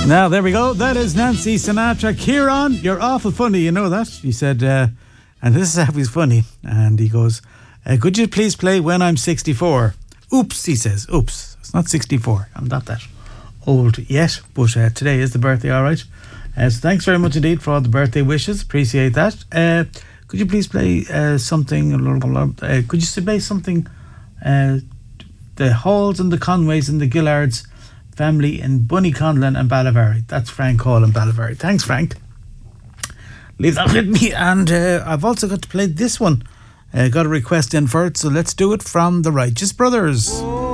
Now, there we go. That is Nancy Sinatra. Kieran, you're awful funny. You know that? He said, and this is how he's funny. And he goes, could you please play When I'm 64? Oops, he says. Oops. It's not 64. I'm not that old yet. But today is the birthday, all right? So thanks very much indeed for all the birthday wishes. Appreciate that. Could you please play something? Could you play something? The Halls and the Conways and the Gillards family in Bunnyconlon and Ballyvary. That's Frank Hall in Ballyvary. Thanks, Frank. Leave that with me. And I've also got to play this one. Got a request in for it, so let's do it from the Righteous Brothers.